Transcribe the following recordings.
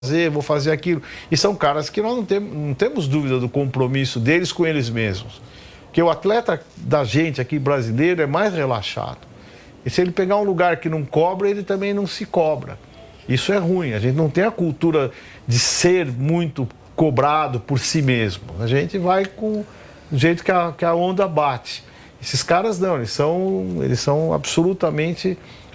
vou fazer aquilo. E são caras que nós não temos dúvida do compromisso deles com eles mesmos. Porque o atleta da gente aqui brasileiro é mais relaxado. E se ele pegar um lugar que não cobra, ele também não se cobra. Isso é ruim. A gente não tem a cultura de ser muito cobrado por si mesmo. A gente vai com o jeito que a onda bate. Esses caras não, eles são absolutamente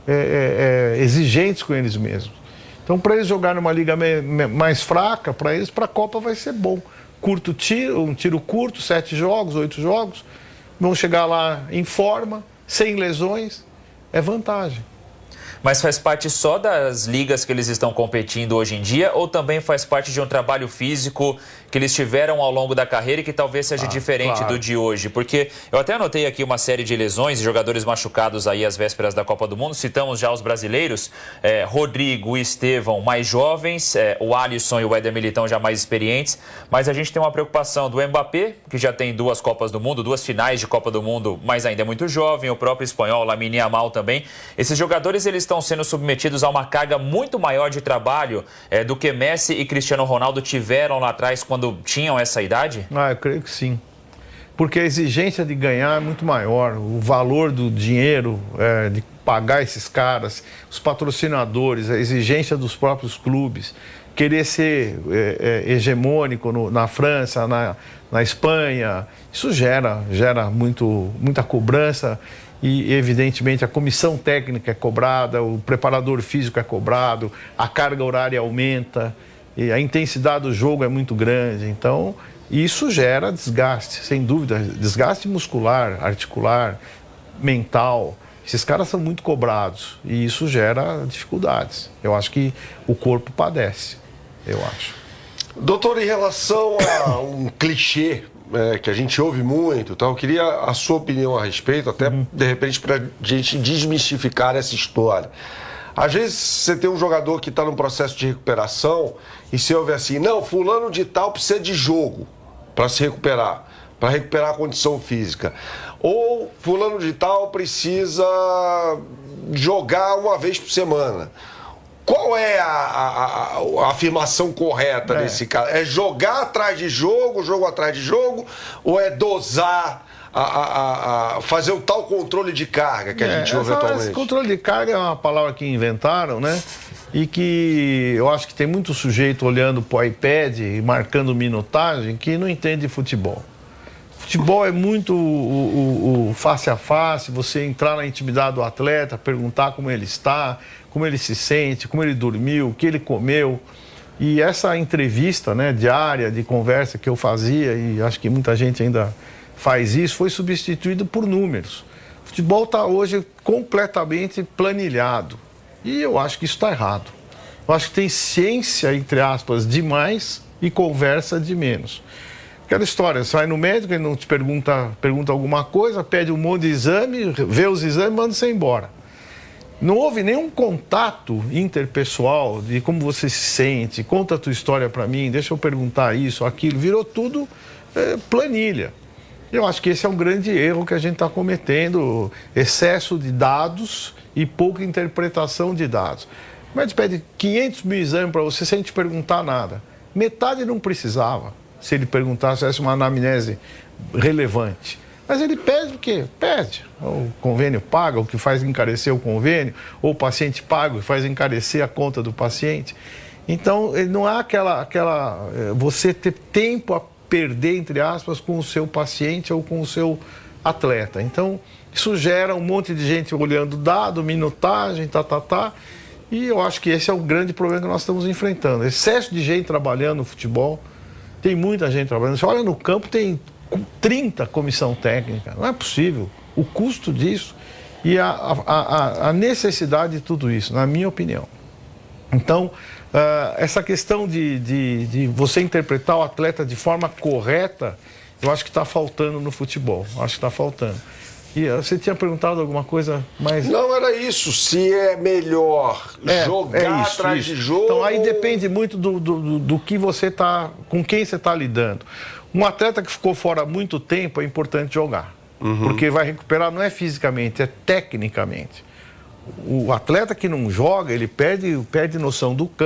exigentes com eles mesmos. Então, para eles jogarem numa liga mais fraca, para eles, para a Copa vai ser bom. Curto tiro, um tiro curto, 7 jogos, 8 jogos. Vão chegar lá em forma, sem lesões. É vantagem. Mas faz parte só das ligas que eles estão competindo hoje em dia ou também faz parte de um trabalho físico que eles tiveram ao longo da carreira e que talvez seja diferente do de hoje? Porque eu até anotei aqui uma série de lesões e jogadores machucados aí às vésperas da Copa do Mundo. Citamos já os brasileiros, Rodrigo e Estevão mais jovens, o Alisson e o Éder Militão já mais experientes. Mas a gente tem uma preocupação do Mbappé, que já tem 2 Copas do Mundo, 2 finais de Copa do Mundo, mas ainda é muito jovem. O próprio espanhol, Lamine Yamal também. Esses jogadores, eles estão sendo submetidos a uma carga muito maior de trabalho do que Messi e Cristiano Ronaldo tiveram lá atrás quando tinham essa idade? Eu creio que sim. Porque a exigência de ganhar é muito maior. O valor do dinheiro, de pagar esses caras, os patrocinadores, a exigência dos próprios clubes, querer ser hegemônico na França, na Espanha, isso gera muita cobrança. E, evidentemente, a comissão técnica é cobrada, o preparador físico é cobrado, a carga horária aumenta, e a intensidade do jogo é muito grande. Então, isso gera desgaste, sem dúvida, desgaste muscular, articular, mental. Esses caras são muito cobrados e isso gera dificuldades. Eu acho que o corpo padece, eu acho. Doutor, em relação a um clichê que a gente ouve muito, eu queria a sua opinião a respeito, até de repente para a gente desmistificar essa história. Às vezes você tem um jogador que está num processo de recuperação e você ouve assim, não, fulano de tal precisa de jogo para se recuperar, para recuperar a condição física. Ou fulano de tal precisa jogar uma vez por semana. Qual é a afirmação correta nesse caso? É jogar atrás de jogo, jogo atrás de jogo, ou é dosar, fazer o tal controle de carga que a gente ouve atualmente? Esse controle de carga é uma palavra que inventaram, né? E que eu acho que tem muito sujeito olhando para o iPad e marcando minutagem que não entende futebol. Futebol é muito o face a face, você entrar na intimidade do atleta, perguntar como ele está, como ele se sente, como ele dormiu, o que ele comeu. E essa entrevista, né, diária, de conversa que eu fazia, e acho que muita gente ainda faz isso, foi substituído por números. O futebol está hoje completamente planilhado. E eu acho que isso está errado. Eu acho que tem ciência, entre aspas, demais e conversa de menos. Aquela história, você vai no médico, ele não te pergunta alguma coisa, pede um monte de exame, vê os exames e manda você embora. Não houve nenhum contato interpessoal de como você se sente, conta a tua história para mim, deixa eu perguntar isso, aquilo, virou tudo planilha. Eu acho que esse é um grande erro que a gente está cometendo, excesso de dados e pouca interpretação de dados. O médico pede 500 mil exames para você sem te perguntar nada. Metade não precisava, se ele perguntasse se uma anamnese relevante. Mas ele pede o quê? Pede. O convênio paga, o que faz encarecer o convênio, ou o paciente paga, o que faz encarecer a conta do paciente. Então, não há você ter tempo a perder, entre aspas, com o seu paciente ou com o seu atleta. Então, isso gera um monte de gente olhando dado, minutagem, e eu acho que esse é o grande problema que nós estamos enfrentando. Excesso de gente trabalhando no futebol, tem muita gente trabalhando. Você olha no campo, tem 30 comissão técnica, não é possível. O custo disso e a necessidade de tudo isso, na minha opinião. Então, essa questão de você interpretar o atleta de forma correta, eu acho que está faltando no futebol. Acho que está faltando. E você tinha perguntado alguma coisa mais... Não, era isso. Se é melhor jogar atrás de jogo... Então, aí depende muito do que você está... Com quem você está lidando. Um atleta que ficou fora há muito tempo, é importante jogar. Porque vai recuperar, não é fisicamente, é tecnicamente. O atleta que não joga, ele perde noção do campo.